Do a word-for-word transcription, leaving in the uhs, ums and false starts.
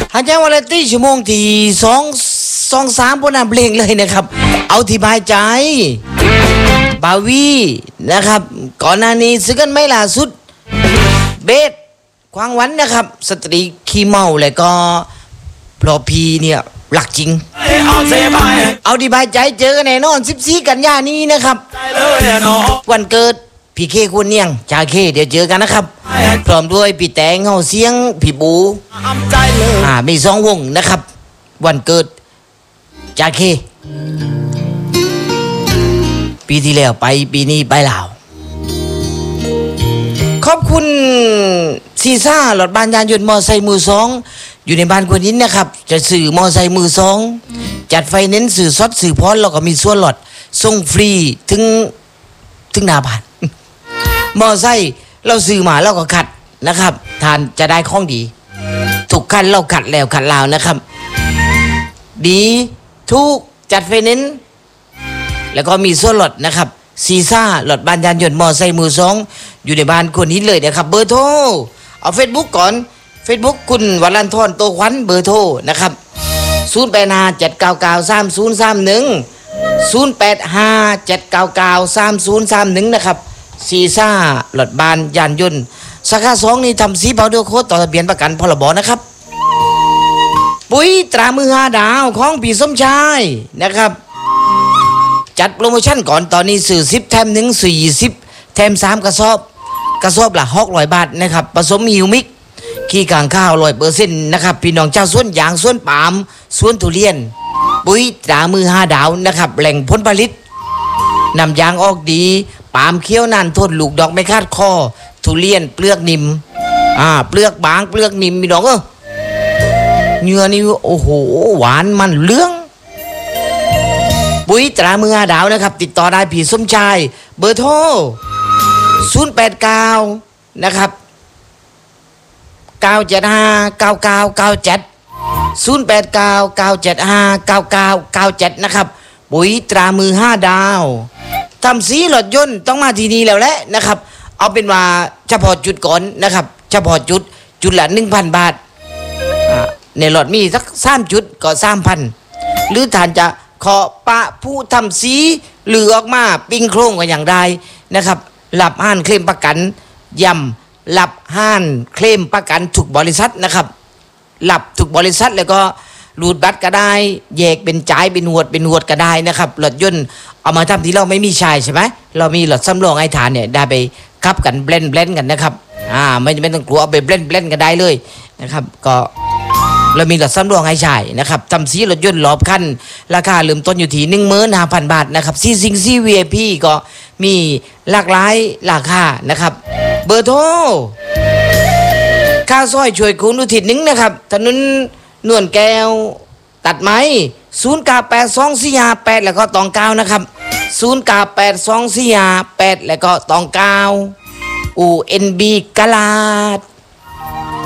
หาใจวาไรตี้ชั่วโมงที่สองสองสามบนน้ำเพลงเลยนะครับเอาที่บายใจบาวีนะครับก่อนหน้านี้ซื้อกันไม่ล่าสุดเบสควางวันนะครับสตรีขี้เมาแล้วก็พลอพีเนี่ยหลักจริงเอาดีบายใจเจอกันแน่นอนสิบสี่กันยานี้นะครับวันเกิดพี่เคควรเนียงจาเคเดี๋ยวเจอกันนะครับพร้อมด้วยพี่แตงเฮาเสียงพี่บูอ่ามีสองวงนะครับวันเกิดจาเคปีที่แล้วไปปีนี้ไปลาวขอบคุณซีซ่าหลอดบ้านยานยนต์มอไซค์มือสองอยู่ในบ้านคนนี้นะครับจะสื่อมอไซค์มือสองจัดไฟเน้นสื่อซดสื่อพอดแล้วก็มีส่วนลดส่งฟรีถึงถึงหน้าบ้านมอไซค์เราซื้อมาเราก็ขัดนะครับทานจะได้ของดีถูกคันเราขัดแล้วขัดลาวนะครับดีทุกจัดไฟเน้นแล้วก็มีส่วนลดนะครับซีซ่าหลอดบ้านยานยนต์มอไซค์มือสองอยู่ในบ้านคนนี้เลยนะครับเบอร์โทรเอาเฟซบุ๊กก่อนเฟซบุ๊กคุณวัลันทรโตขวัญเบอร์โทรนะครับศูนย์แปดห้าเจ็ดเก้าเก้าสามศูนย์สามหนึ่ง ศูนย์แปดห้าเจ็ดเก้าเก้าสามศูนย์สามหนึ่งนะครับซีซ่าหลอดบ้านยานยนต์สาขาสองนี่ทำสีเผาเดียวโคตรต่อทะเบียนประกันพรบนะครับปุ๋ยตรามือห้าดาวของพี่สมชายนะครับจัดโปรโมชั่นก่อนตอนนี้สื่อสิบแถมหนึ่งสี่สิบแถมสามกระสอบกระสอบละหกร้อยบาทนะครับผสมฮิวมิกขี้กางข้าวร้อยเปอร์เซ็นต์นะครับพี่น้องเจ้าสวนยางสวนปาล์มสวนทุเรียนปุ๋ยตรามือห้าดาวนะครับแหล่งผลผลิตนำยางออกดีปาล์มเคี้ยวนานทนลูกดอกไม่คาดคอทุเรียนเปลือกนิ่มอ่าเปลือกบางเปลือกนิ่มพี่น้องเออเนื้อนี่โอ้โหหวานมันเลื้องปุ๋ยตรามือห้าดาวนะครับติดต่อได้พี่สมชายเบอร์โทรศูนย์แปดเก้านะครับเก้าเจ็ดห้าเก้าเก้าเก้าเจ็ด ศูนย์แปดเก้า เก้าเจ็ดห้า เก้าเก้าเก้าเจ็ดนะครับปุ๋ยตรามือห้าดาวทำสีรถยนต์ต้องมาที่นี่แล้วแหละนะครับเอาเป็นว่าเฉพาะจุดก่อนนะครับเฉพาะจุดจุดละ หนึ่งพัน บาทในรถมีสักสามจุดก็ สามพัน หรือท่านจะขอปะผู้ทำสีหรือออกมาปิ้งโครงกันอย่างใดนะครับหลับห้านเคลมประกันย่ำหลับห้านเคลมประกันถูกบริษัทนะครับหลับถูกบริษัทแล้วก็รูดบัตรก็ได้แยกเป็นจ่ายเป็นหวดเป็นหวดก็ได้นะครับรถยนต์เอามาทำที่เราไม่มีชายใช่ไหมเรามีรถสำรองไอ้ฐานเนี่ยได้ไปคับกันเบลนเบลนกันนะครับอ่าไม่ไม่ต้องกลัวเอาไปเบลนเบลนกันได้เลยนะครับก็เรามีรถสำรองให้ใช้นะครับทำสีรถยนต์รอบคันราคาเริ่มต้นอยู่ที่ หนึ่งหมื่นห้าพัน บาทนะครับซีซิงซี วี ไอ พี ก็มีหลากหลายราคานะครับเบอร์โทรค่าซอยช่วยคุณอุทิศหนึ่งนะครับถนนนวลแก้วตัดไม้ศูนย์ เก้า แปด สอง สี่ ห้า แปดแล้วก็ตองเก้านะครับศูนย์ เก้า แปด สอง สี่ ห้า แปดแล้วก็ตองเก้าอู เอ็น บี กะลาด